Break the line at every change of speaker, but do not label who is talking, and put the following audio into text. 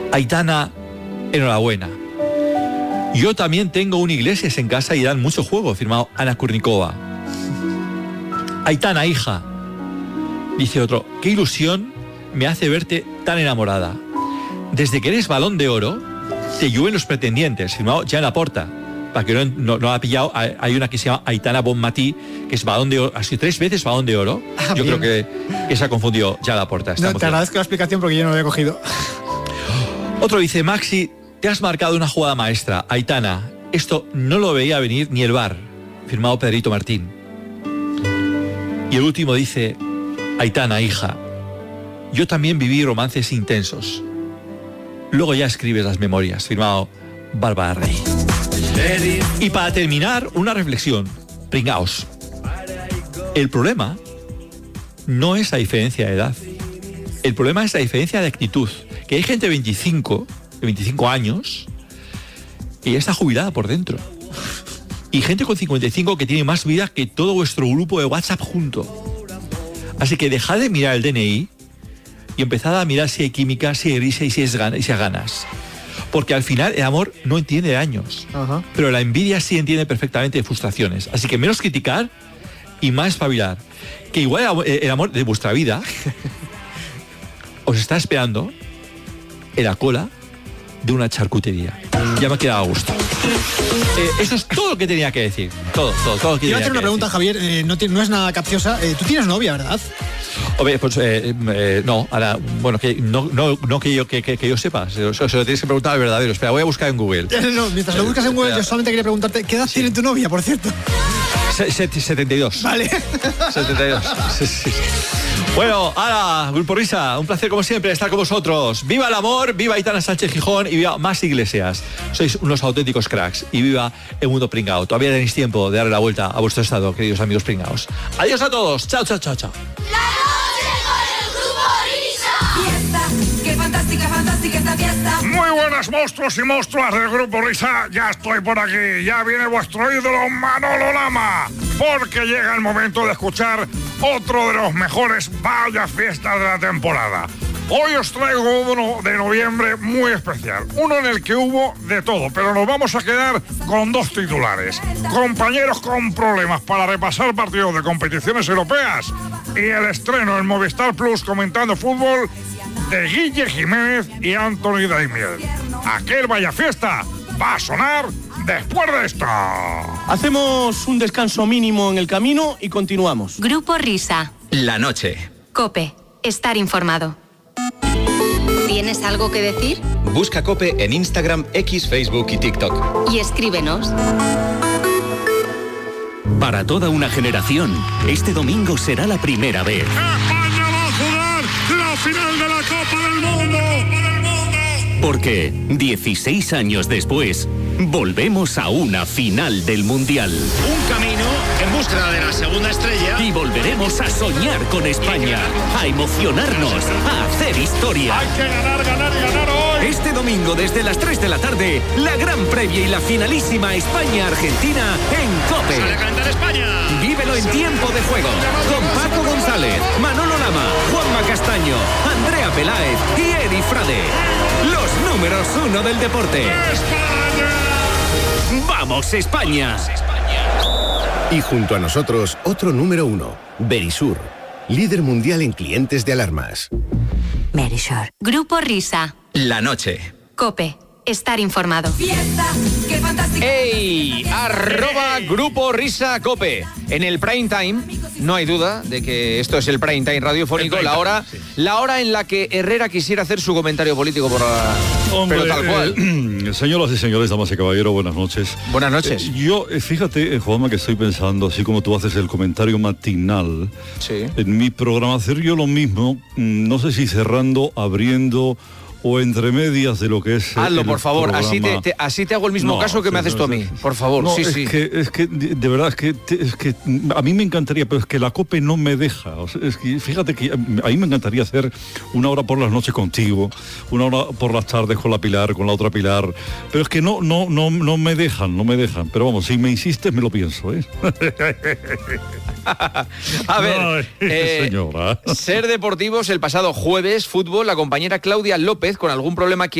Aitana, enhorabuena. Yo también tengo un Iglesias en casa y dan mucho juego, firmado Ana Kurnikova. Aitana, hija, dice otro, qué ilusión me hace verte tan enamorada. Desde que eres Balón de Oro, te llueven los pretendientes, firmado Jan Laporta. Para que no ha pillado, hay una que se llama Aitana Bonmatí, que es Balón de Oro, ha sido 3 veces Balón de Oro. Yo
bien.
Creo que se ha confundido Jan Laporta.
No, te agradezco la explicación porque yo no lo había cogido.
Otro dice, Maxi, te has marcado una jugada maestra. Aitana, esto no lo veía venir ni el VAR, firmado Pedrito Martín. Y el último dice, Aitana, hija, yo también viví romances intensos. Luego ya escribes las memorias, firmado Bárbara Rey. Y para terminar, una reflexión. Pringaos. El problema no es la diferencia de edad. El problema es la diferencia de actitud. Que hay gente de 25 años que ya está jubilada por dentro. Y gente con 55 que tiene más vida que todo vuestro grupo de WhatsApp junto. Así que dejad de mirar el DNI y empezad a mirar si hay química, si hay risa y si hay ganas. Porque al final el amor no entiende de años.
Ajá.
Pero la envidia sí entiende perfectamente de frustraciones. Así que menos criticar y más espabilar. Que igual el amor de vuestra vida os está esperando en la cola de una charcutería. Ya me ha quedado a gusto. Eso es todo lo que tenía que decir. Todo lo que
Quiero
tenía
hacer una
que
pregunta,
decir.
Javier, no es nada capciosa. Tú tienes novia, ¿verdad?
Hombre, pues no, ahora, bueno, que no que yo sepa. Eso lo tienes que preguntar al verdadero. Espera, voy a buscar en Google.
No, mientras lo buscas en Google, yo solamente quería preguntarte, ¿qué edad tiene tu novia, por cierto?
72.
Vale.
72. Sí. Bueno, ahora, Grupo Risa, un placer como siempre estar con vosotros. Viva el amor, viva Aitana Sánchez Gijón y viva Más Iglesias. Sois unos auténticos cracks y viva el mundo pringao. Todavía tenéis tiempo de darle la vuelta a vuestro estado, queridos amigos pringaos. Adiós a todos. Chao.
La noche con el Grupo Risa. Fiesta, qué fantástica esta fiesta.
Muy buenas monstruos y monstruas del Grupo Risa, ya estoy por aquí, ya viene vuestro ídolo Manolo Lama, porque llega el momento de escuchar otro de los mejores Vaya Fiestas de la temporada. Hoy os traigo uno de noviembre muy especial, uno en el que hubo de todo, pero nos vamos a quedar con 2 titulares. Compañeros con problemas para repasar partidos de competiciones europeas y el estreno en Movistar Plus comentando fútbol de Guille Jiménez y Anthony Daimiel. Aquel Vaya Fiesta va a sonar después de esto.
Hacemos un descanso mínimo en el camino y continuamos.
Grupo Risa.
La noche.
COPE. Estar informado. ¿Tienes algo que decir?
Busca COPE en Instagram, X, Facebook y TikTok.
Y escríbenos.
Para toda una generación, este domingo será la primera vez.
España va a jugar la final de la Copa del Mundo.
Porque 16 años después, volvemos a una final del Mundial.
Un camino en búsqueda de la segunda estrella.
Y volveremos a soñar con España, a emocionarnos, a hacer historia.
Hay que ganar hoy.
Este domingo desde las 3 de la tarde, la gran previa y la finalísima España-Argentina en COPE.
¡Sale a cantar España!
Vívelo en tiempo de juego con Paco González, Manolo Lama, Juanma Castaño, Andrea Peláez y Eri Frade. Los números 1 del deporte.
¡España!
¡Vamos, España!
Y junto a nosotros, otro número 1, Verisur, líder mundial en clientes de alarmas.
Verisur. Grupo Risa.
La noche.
COPE. Estar informado.
Fiesta, qué fantástica.
¡Ey! @Grupo Risa Cope. En el prime time, no hay duda de que esto es el prime time radiofónico, la hora en la que Herrera quisiera hacer su comentario político por la...
Hombre,
pero tal cual.
Señoras y señores, damas y caballeros, buenas noches.
Buenas noches.
Yo, fíjate, Juanma, que estoy pensando, así como tú haces el comentario matinal,
sí,
en mi programa hacer yo lo mismo, no sé si cerrando, abriendo o entre medias de lo que es.
Hazlo, por favor, así te hago el mismo caso que me haces tú a mí, por favor.
No,
sí.
Es que de verdad, es que a mí me encantaría, pero es que la COPE no me deja. O sea, es que fíjate que a mí me encantaría hacer una hora por las noches contigo, una hora por las tardes con la Pilar, con la otra Pilar, pero es que no me dejan. Pero vamos, si me insistes me lo pienso, ¿eh?
A ver,
señora.
Ser Deportivos el pasado jueves, fútbol, la compañera Claudia López con algún problema